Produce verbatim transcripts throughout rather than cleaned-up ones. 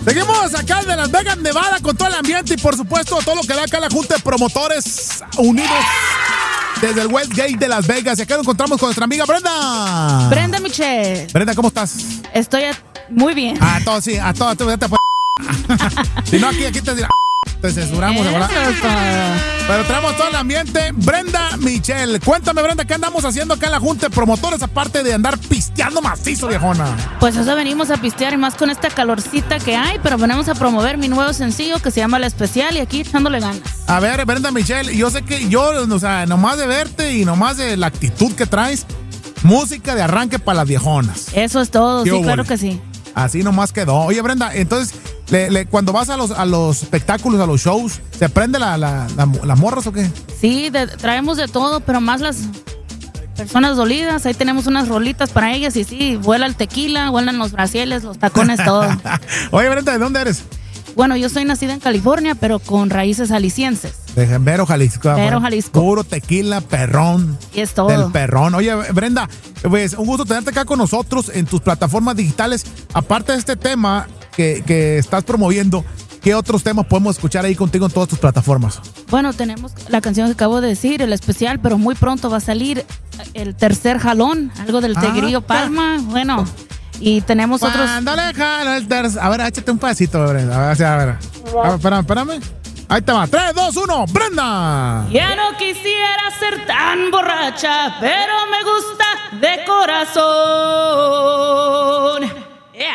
Seguimos acá de Las Vegas, Nevada, con todo el ambiente y por supuesto todo lo que da acá la Junta de Promotores Unidos desde el Westgate de Las Vegas. Y acá nos encontramos con nuestra amiga Brenda. Brenda Michelle. Brenda, ¿cómo estás? Estoy a... muy bien. A todo, sí, a todo. Te, te, si no, aquí, aquí te dirá. Te censuramos, ¿verdad? Pero traemos todo el ambiente. Brenda Michelle, cuéntame, Brenda, ¿qué andamos haciendo acá en la Junta de Promotores aparte de andar pisteando macizo, viejona? Pues eso venimos a pistear y más con esta calorcita que hay, pero venimos a promover mi nuevo sencillo que se llama La Especial y aquí echándole ganas. A ver, Brenda Michelle, yo sé que yo, o sea, nomás de verte y nomás de la actitud que traes, música de arranque para las viejonas. Eso es todo, sí, claro que sí. Así nomás quedó. Oye, Brenda, entonces, le, le, cuando vas a los, a los espectáculos, a los shows, ¿se prende la, la, la, la morras o qué? Sí, de, traemos de todo, pero más las personas dolidas. Ahí tenemos unas rolitas para ellas y sí, vuela el tequila, vuelan los brasieles, los tacones, todo. Oye, Brenda, ¿de dónde eres? Bueno, yo soy nacida en California, pero con raíces jaliscienses. De Vero, Jalisco. Vero, Jalisco. Puro tequila, perrón. Y es todo. Del perrón. Oye, Brenda, pues un gusto tenerte acá con nosotros en tus plataformas digitales. Aparte de este tema que, que estás promoviendo, ¿qué otros temas podemos escuchar ahí contigo en todas tus plataformas? Bueno, tenemos la canción que acabo de decir, El Especial, pero muy pronto va a salir el tercer jalón, algo del Tigrillo ah, Palma. Bueno, y tenemos otros. Ándale, jalo el tercer. A ver, échate un pedacito, Brenda. A ver, a ver. A ver, espérame, espérame. Ahí te va. tres, dos, uno, Brenda. Ya no quisiera ser tan borracha, pero me gusta de corazón. Yeah.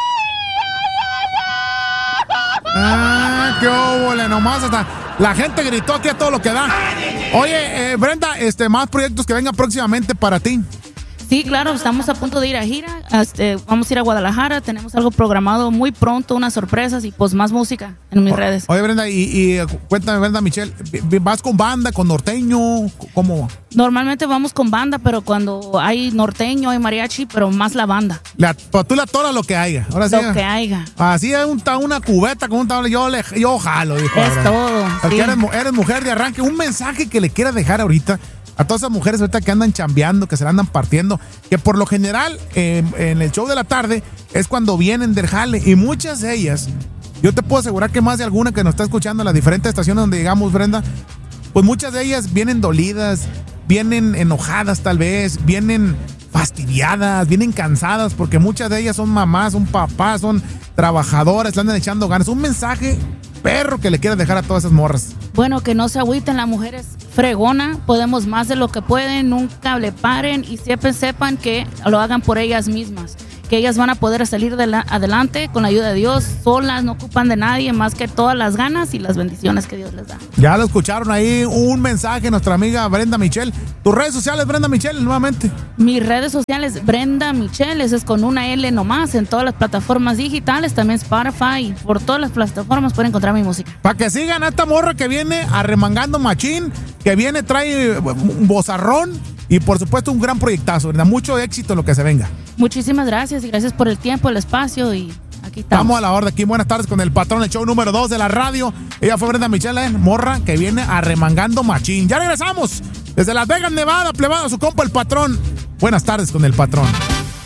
Ah, qué óvole, nomás hasta la gente gritó aquí a todo lo que da. Oye, eh, Brenda, este, más proyectos que vengan próximamente para ti. Sí, claro, estamos a punto de ir a gira. Este, vamos a ir a Guadalajara. Tenemos algo programado muy pronto, unas sorpresas y pues más música en mis o, redes. Oye, Brenda, y, y cuéntame, Brenda Michelle, ¿vas con banda, con norteño? ¿Cómo? Normalmente vamos con banda, pero cuando hay norteño, hay mariachi, pero más la banda. La, pues tú la toras lo que haya. Ahora lo sí, que haya. Así es un, una cubeta con un tablo. Yo, le, yo jalo, dijo. Es todo. Porque sí. eres, eres mujer de arranque. Un mensaje que le quieras dejar ahorita a todas esas mujeres ahorita que andan chambeando, que se la andan partiendo, que por lo general eh, en el show de la tarde es cuando vienen del jale y muchas de ellas, yo te puedo asegurar que más de alguna que nos está escuchando en las diferentes estaciones donde llegamos, Brenda, pues muchas de ellas vienen dolidas, vienen enojadas tal vez, vienen fastidiadas, vienen cansadas porque muchas de ellas son mamás, son papás, son trabajadoras, le andan echando ganas. Un mensaje perro que le quieras dejar a todas esas morras. Bueno, que no se agüiten, la mujer es fregona, podemos más de lo que pueden, nunca le paren y siempre sepan que lo hagan por ellas mismas, que ellas van a poder salir de la, adelante con la ayuda de Dios, solas, no ocupan de nadie más que todas las ganas y las bendiciones que Dios les da. Ya lo escucharon ahí, un mensaje nuestra amiga Brenda Michelle. Tus redes sociales, Brenda Michelle, nuevamente. Mis redes sociales, Brenda Michelle, ese es con una L nomás, en todas las plataformas digitales, también Spotify, por todas las plataformas pueden encontrar mi música. Para que sigan a esta morra que viene arremangando machín, que viene, trae un bozarrón y por supuesto un gran proyectazo, ¿verdad? Mucho éxito en lo que se venga. Muchísimas gracias y gracias por el tiempo, el espacio y aquí estamos. Vamos a la hora aquí. Buenas tardes con el patrón, el show número dos de la radio. Ella fue Brenda Michelle, ¿eh? Morra que viene arremangando machín. Ya regresamos desde Las Vegas, Nevada, plebada, su compa el patrón. Buenas tardes con el patrón.